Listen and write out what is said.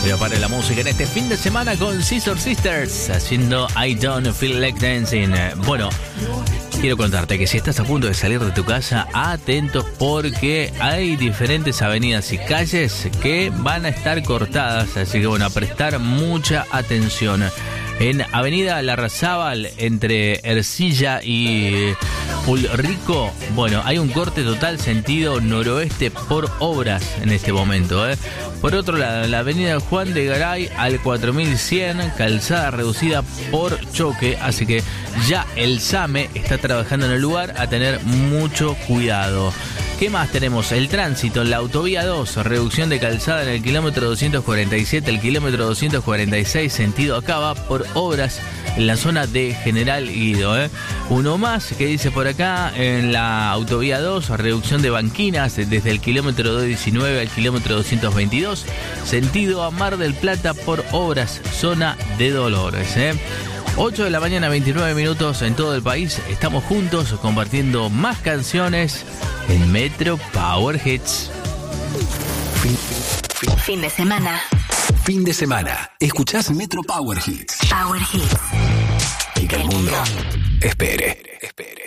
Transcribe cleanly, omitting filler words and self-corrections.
Pero para la música en este fin de semana con Scissor Sisters haciendo I Don't Feel Like Dancing. Bueno, quiero contarte que si estás a punto de salir de tu casa, atentos porque hay diferentes avenidas y calles que van a estar cortadas, así que bueno, a prestar mucha atención. En Avenida Larrazábal, entre Ercilla y Ulrico, bueno, hay un corte total sentido noroeste por obras en este momento, Por otro lado, la avenida Juan de Garay al 4100, calzada reducida por choque, así que ya el SAME está trabajando en el lugar, a tener mucho cuidado. ¿Qué más tenemos? El tránsito en la autovía 2, reducción de calzada en el kilómetro 247, el kilómetro 246, sentido Acaba, por obras en la zona de General Guido. Uno más que dice por acá, en la autovía 2, reducción de banquinas desde el kilómetro 219 al kilómetro 222, sentido a Mar del Plata, por obras, zona de Dolores. 8 de la mañana, 29 minutos en todo el país. Estamos juntos compartiendo más canciones en Metro Power Hits. Fin de semana. Fin de semana. Escuchás Metro Power Hits. Power Hits. Y que el mundo espere.